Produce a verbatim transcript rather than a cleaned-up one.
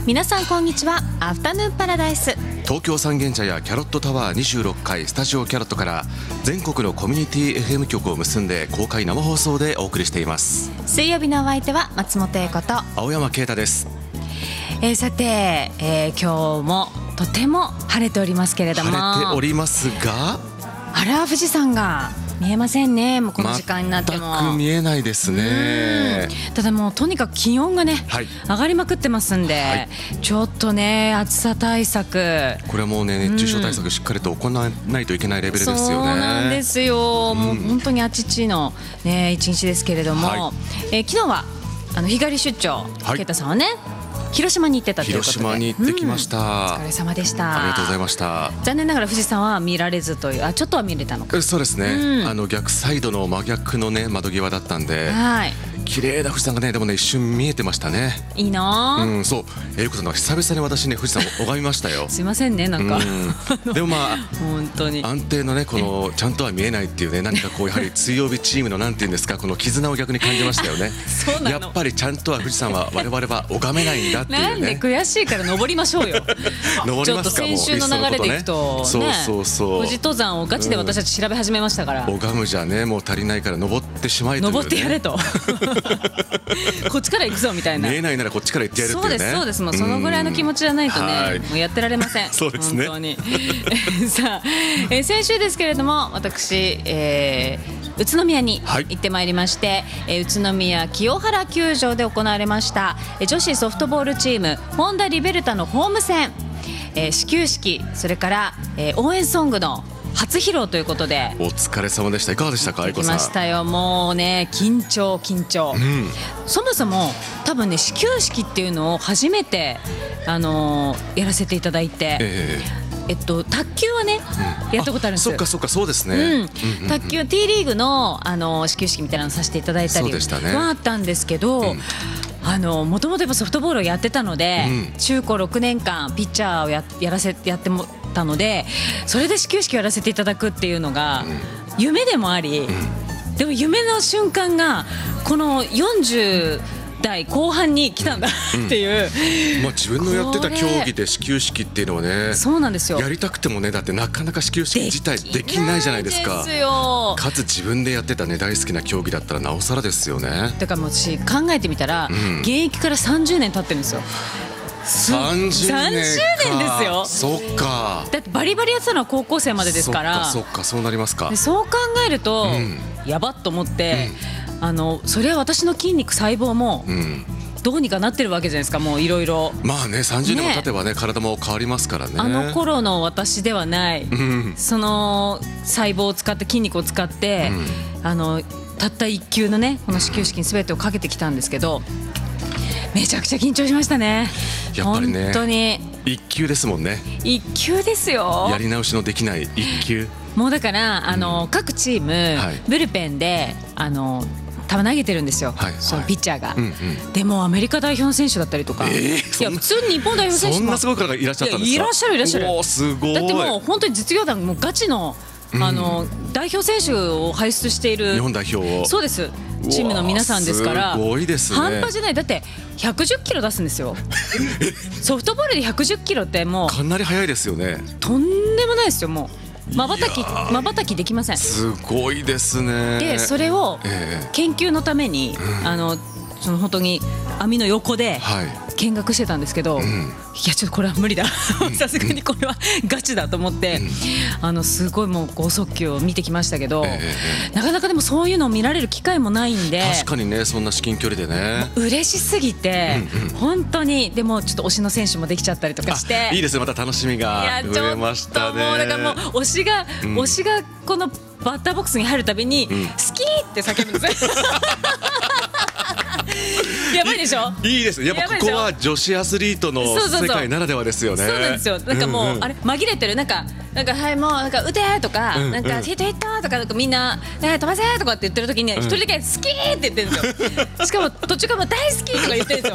皆さんこんにちは。アフタヌーンパラダイス、 東京三軒茶屋キャロットタワーにじゅうろっかいスタジオキャロットから全国のコミュニティ エフエム 局を結んで公開生放送でお送りしています。 水曜日のお相手は松本英子と青山啓太です。 えー、さて、えー、今日もとても晴れておりますけれども、 晴れておりますが、 あら富士山が見えませんね。もうこの時間になっても全く見えないですね。 ただもうとにかく気温がね、はい、上がりまくってますんで、はい、ちょっとね暑さ対策、 これはもうね熱中症対策しっかりと行わないといけないレベルですよね。 そうなんですよ、うん、もう本当にあちちの、ね、一日ですけれども、はい、えー、昨日はあの日帰り出張、啓太、はい、さんはね広島に行ってたということで、 広島に行ってきました、うん、お疲れ様でした。 ありがとうございました。 残念ながら富士山は見られずという、あちょっとは見れたのか。 そうですね、うん、あの逆サイドの真逆のね窓際だったんで、はい、綺麗な富士山がねでもね一瞬見えてましたね。 いいな、 うん、そう、英子さんが久々に私ね富士山を拝みましたよ。 すいませんねなんか、 うん、でもまあ本当に安定のねこのちゃんとは見えないっていうね、何かこうやはり水曜日チームのなんていうんですか、この絆を逆に感じましたよね。 そうなの、 やっぱりちゃんとは富士山は我々は拝めないんだっていうね。 なんで悔しいから登りましょうよ。 登りますか。もうちょっと先週の流れでいくとね、 そうそうそう、 富士登山をガチで私たち調べ始めましたから、 うん、拝むじゃねもう足りないから登ってしまいという、ね、 登ってやれとこっちから行くぞみたいな、 見えないならこっちから行ってやるっていうね。 そうですそうです、もうそのぐらいの気持ちじゃないとね、もうやってられません。 そうですね、 本当にさあ、えー、先週ですけれども私、えー宇都宮に行ってまいりまして、はい、えー、宇都宮清原球場で行われました、えー、女子ソフトボールチームホンダリベルタのホーム戦、えー、始球式、それから、えー、応援ソングの初披露ということで、 お疲れ様でした。いかがでしたか。 行きましたよ。もうね緊張緊張、うん、そもそも多分ね始球式っていうのを初めて、あのー、やらせていただいて、えーえっと、卓球はね、うん、やったことあるんですよ。 そっかそっか、そうですね、 うん、卓球 T リーグの、あの始球式みたいなのさせていただいたりはあったんですけど、うん、あのもともとやっぱソフトボールをやってたので、うん、中高ろくねんかんピッチャーを や, やらせやってもたので、それで始球式をやらせていただくっていうのが夢でもあり、うん、でも夢の瞬間がこのよんじゅう代後半に来たんだっていう、 うん、まあ、自分のやってた競技で始球式っていうのはね、 そうなんですよ、 やりたくてもね、だってなかなか始球式自体できないじゃないですか。 ですよ。 かつ自分でやってたね大好きな競技だったらなおさらですよね。 だからもう私考えてみたら、うん、現役からさんじゅうねん経ってるんですよ。 さんじゅうねんか、さんじゅうねんですよ。 そっか。 だってバリバリやってたのは高校生までですから。 そっかそっか、そうなりますか。 でそう考えると、うん、やばっと思って、うん、あのそれは私の筋肉細胞も、うん、どうにかなってるわけじゃないですか。もういろいろまあね、さんじゅうねんも経てばね、体も変わりますからね。 あの頃の私ではない、うん、その細胞を使って筋肉を使って、うん、あのたったいっ球のねこの始球式に全てをかけてきたんですけど、めちゃくちゃ緊張しましたね。 やっぱりね、 本当にいっ球ですもんね。 いっ球ですよ。 やり直しのできないいっ球。 もうだからあの、うん、各チーム、はい、ブルペンであの球投げてるんですよ、はい、そのピッチャーが、はい、うんうん、でもアメリカ代表の選手だったりとか、えー、いや普通に日本代表選手もそんなすごい方がいらっしゃったんですか。 いらっしゃるいらっしゃる。 おー、すごい。 だってもう本当に実業団もうガチのあの、うん、代表選手を輩出している日本代表を、 そうです、チームの皆さんですから、 すごいですね。 半端じゃない。だってひゃくじゅっキロ出すんですよ。ソフトボールでひゃくじゅっキロってもうかなり速いですよね。 とんでもないですよ。もうまばたきまばたきできません。 すごいですね。 でそれを研究のために、えー、あのその本当に網の横で見学してたんですけど、はい、うん、いやちょっとこれは無理だ、さすがにこれはガチだと思って、うん、あのすごいもう剛速球を見てきましたけど、えー、なかなかでもそういうのを見られる機会もないんで、 確かにね、そんな至近距離でね嬉しすぎて、うんうん、本当に。でもちょっと推しの選手もできちゃったりとかして、 いいですね、また楽しみが増えましたね。 いやちょっともうだからもう推しが、うん、推しがこのバッターボックスに入るたびに、うん、好きって叫ぶんですよ。やばいでしょ。 いいですね。やっぱここは女子アスリートの世界ならではですよね。 そうなんですよ。なんかもう、うんうん、あれ紛れてる、なんかなんかはいもうなんか打てとか、うんうん、なんかヒットヒットとか、なんかみんな、ね、飛ばせとかって言ってる時に一人だけ好きって言ってるんですよ。しかも途中からも大好きとか言ってるんですよ。